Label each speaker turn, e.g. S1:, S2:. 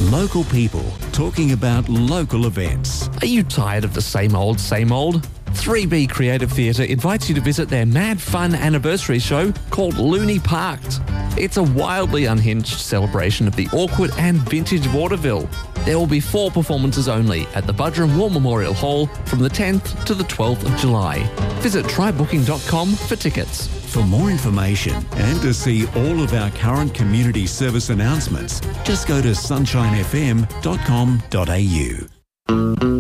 S1: Local people talking about local events.
S2: Are you tired of the same old, same old? 3B Creative Theatre invites you to visit their mad fun anniversary show called Looney Parked. It's a wildly unhinged celebration of the awkward and vintage vaudeville. There will be 4 performances only at the Budgeron War Memorial Hall from the 10th to the 12th of July. Visit trybooking.com for tickets.
S1: For more information and to see all of our current community service announcements, just go to sunshinefm.com.au.